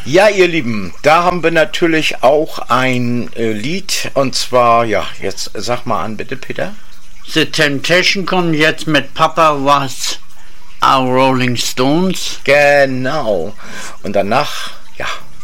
Ja, ihr Lieben, da haben wir natürlich auch ein Lied, und zwar, ja, jetzt sag mal an, bitte, Peter. The Temptation kommt jetzt mit Papa Was Our Rolling Stones. Genau. Und danach